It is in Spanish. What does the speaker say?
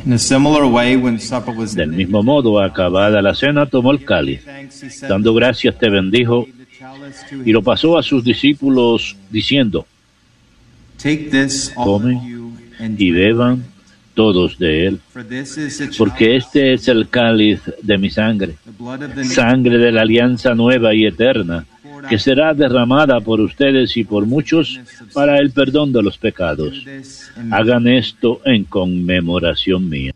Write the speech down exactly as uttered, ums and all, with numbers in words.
In a similar way, when supper was Del mismo modo, acabada la cena, tomó el cáliz, dando gracias, te bendijo y lo pasó a sus discípulos diciendo: Take this, all of tomen you, and y beban todos de él, for this is the porque este es el cáliz de mi sangre, the blood of the sangre de la alianza nueva y eterna, que será derramada por ustedes y por muchos para el perdón de los pecados. Hagan esto en conmemoración mía.